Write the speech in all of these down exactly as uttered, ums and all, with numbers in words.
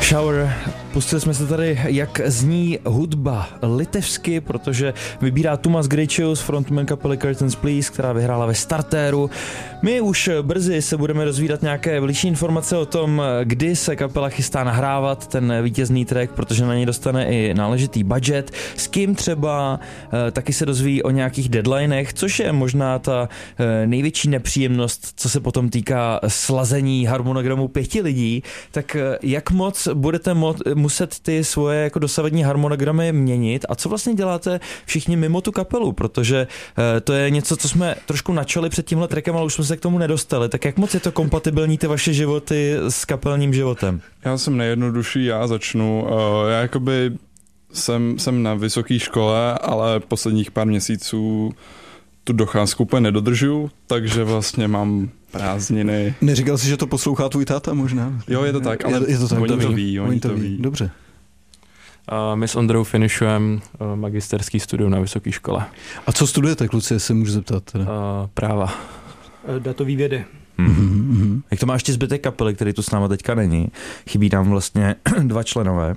Shower. Pustili jsme se tady, jak zní hudba litevsky, protože vybírá Tumas Gricius, frontman kapely Curtains Please, která vyhrála ve Startéru. My už brzy se budeme dozvídat nějaké bližší informace o tom, kdy se kapela chystá nahrávat ten vítězný track, protože na něj dostane i náležitý budget. S kým třeba taky se dozví o nějakých deadlinech, což je možná ta největší nepříjemnost, co se potom týká slazení harmonogramu pěti lidí. Tak jak moc budete mo- muset ty svoje jako dosavadní harmonogramy měnit a co vlastně děláte všichni mimo tu kapelu, protože uh, to je něco, co jsme trošku načali před tímhle trackem, ale už jsme se k tomu nedostali. Tak jak moc je to kompatibilní ty vaše životy s kapelním životem? Já jsem nejjednodušší, já začnu. Uh, já jakoby jsem, jsem na vysoké škole, ale posledních pár měsíců tu docházku úplně nedodržuju, takže vlastně mám prázdniny. Neříkal jsi, že to poslouchá tvůj táta možná? Jo, je to tak, ale je, je to tak, oni to to ví, ví, oni to ví. Dobře. Uh, my s Ondrou finišujeme uh, magisterský studium na vysoké škole. A co studujete, kluci, jestli můžu zeptat? Teda? Uh, práva. Datový vědy. Mm-hmm. Mm-hmm. Jak to máš ty zbytek kapely, který tu s náma teďka není? Chybí tam vlastně dva členové.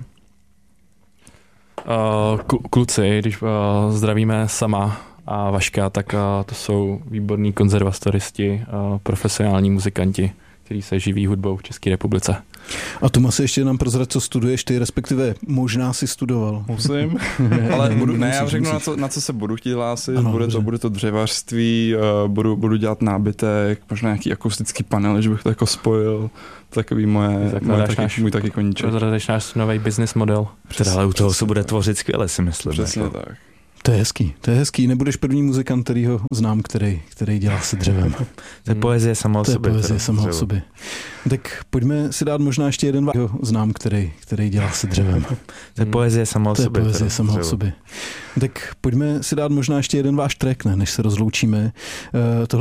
Uh, kluci, když uh, zdravíme Sama a Vaška, tak uh, to jsou výborní konzervatoristi, uh, profesionální muzikanti, kteří se živí hudbou v České republice. A Tomasi, ještě nám prozrad, co studuješ ty, respektive možná si studoval. Musím, ale budu, ne, já řeknu, na co, na co se budu chtít hlásit, ano, bude, to, bude to dřevařství, uh, budu, budu dělat nábytek, možná nějaký akustický panel, že bych to jako spojil, takový moje, moje taky, náš, můj taky koníček. Prozradeš náš nový business model. Přesně, ale u toho se bude tvořit skvěle, si myslím. Přesně jako. tak. To je hezký, to je hezký. Nebudeš první muzikant, který ho znám, který, který dělá se dřevem. To je poezie sama o sobě. To je poezie sama o sobě. Tak pojďme si dát možná ještě jeden váš znám, který, který dělá se dřevem. To je poezie sama o sobě. To je poezie sama o sobě. Tak pojďme si dát možná ještě jeden váš track, ne, než se rozloučíme. Uh,